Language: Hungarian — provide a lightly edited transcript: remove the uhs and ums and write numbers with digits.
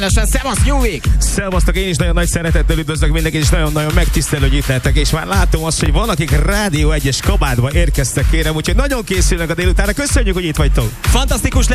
Szevasz, New Week! Szevasztok, én is nagyon nagy szeretettel üdvözlök mindenkit, és nagyon-nagyon megtisztelő, hogy itt lehetek, és már látom azt, hogy van, akik Rádió 1-es kabátba érkeztek, kérem, úgyhogy nagyon készülnek a délutánra. Köszönjük, hogy itt vagytok! Fantasztikus